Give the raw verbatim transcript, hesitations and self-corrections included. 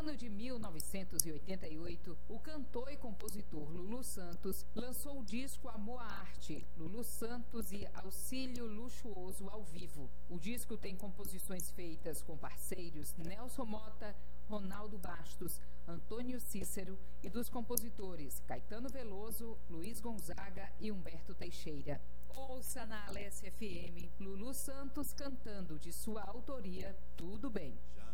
ano de mil novecentos e oitenta e oito, o cantor e compositor Lulu Santos lançou o disco Amor à Arte, Lulu Santos e Auxílio Luxuoso ao vivo. O disco tem composições feitas com parceiros Nelson Mota, Ronaldo Bastos, Antônio Cícero e dos compositores Caetano Veloso, Luiz Gonzaga e Humberto Teixeira. Ouça na Alessia F M Lulu Santos cantando de sua autoria Tudo Bem.